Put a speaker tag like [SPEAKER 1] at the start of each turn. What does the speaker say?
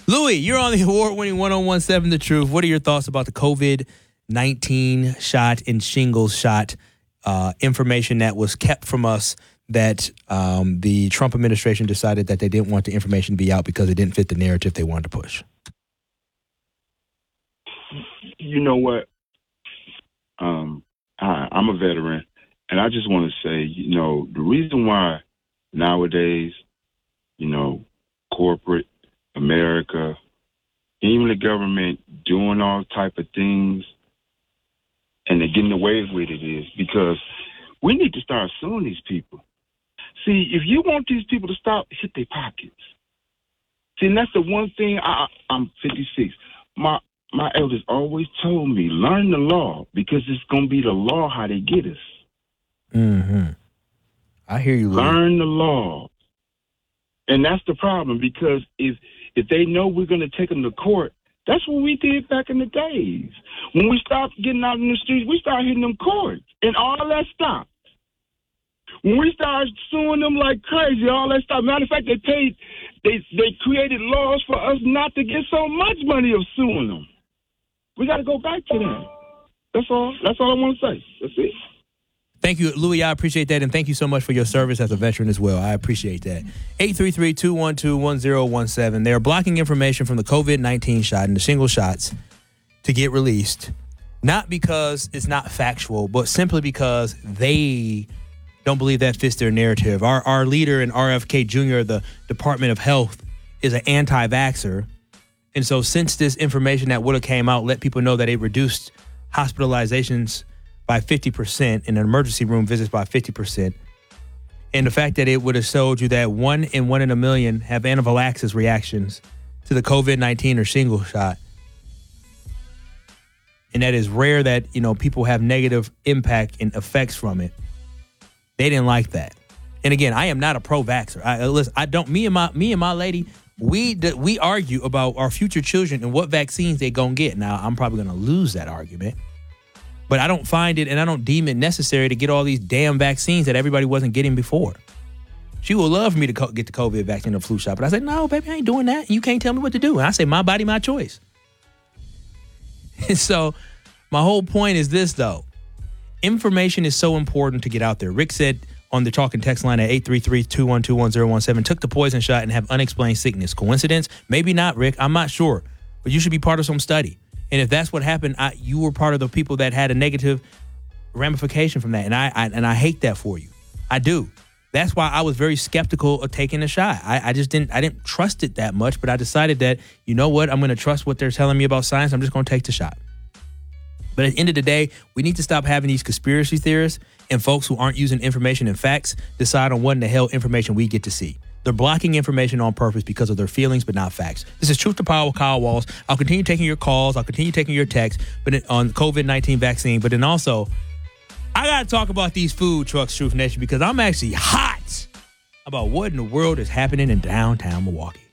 [SPEAKER 1] Louis, you're on the award-winning 1017 The Truth. What are your thoughts about the COVID-19 shot and shingles shot information that was kept from us that the Trump administration decided that they didn't want the information to be out because it didn't fit the narrative they wanted to push?
[SPEAKER 2] You know what? I'm a veteran, and I just want to say, the reason why nowadays, corporate America, even the government doing all type of things, and they're getting away with it is because we need to start suing these people. See, if you want these people to stop, hit their pockets. See, and that's the one thing. I'm 56. My elders always told me, learn the law because it's going to be the law how they get us.
[SPEAKER 1] Mm-hmm. I hear you, Louis.
[SPEAKER 2] Learn the law. And that's the problem because if they know we're going to take them to court, that's what we did back in the days. When we stopped getting out in the streets, we started hitting them courts, and all that stopped. When we started suing them like crazy, all that stopped. Matter of fact, they created laws for us not to get so much money of suing them. We got to go back to that. That's all. That's all I want to say. That's it.
[SPEAKER 1] Thank you, Louis. I appreciate that, and thank you so much for your service as a veteran as well. I appreciate that. 833-212-1017. They are blocking information from the COVID-19 shot and the shingle shots to get released, not because it's not factual, but simply because they don't believe that fits their narrative. Our leader in RFK Jr., the Department of Health, is an anti-vaxxer. And so since this information that would have came out let people know that it reduced hospitalizations by 50% and emergency room visits by 50%, and the fact that it would have showed you that 1 in 1 in a million have anaphylaxis reactions to the COVID-19 or shingle shot, and that is rare that, people have negative impact and effects from it. They didn't like that. And again, I am not a pro-vaxxer. Listen, I don't. Me and my lady, we argue about our future children and what vaccines they gonna get. Now, I'm probably gonna lose that argument, but I don't find it and I don't deem it necessary to get all these damn vaccines that everybody wasn't getting before. She would love for me to get the COVID vaccine or flu shot, but I said, no, baby, I ain't doing that. You can't tell me what to do. And I say, my body, my choice. And so my whole point is this, though. Information is so important to get out there. Rick said on the talking text line at 833-212-1017, took the poison shot and have unexplained sickness. Coincidence? Maybe not, Rick. I'm not sure. But you should be part of some study. And if that's what happened, you were part of the people that had a negative ramification from that. And I hate that for you. I do. That's why I was very skeptical of taking the shot. I didn't trust it that much, but I decided that, you know what, I'm going to trust what they're telling me about science. I'm just going to take the shot. But at the end of the day, we need to stop having these conspiracy theorists and folks who aren't using information and facts decide on what in the hell information we get to see. They're blocking information on purpose because of their feelings, but not facts. This is Truth to Power with Kyle Walls. I'll continue taking your calls. I'll continue taking your texts on COVID-19 vaccine. But then also, I got to talk about these food trucks, Truth Nation, because I'm actually hot about what in the world is happening in downtown Milwaukee.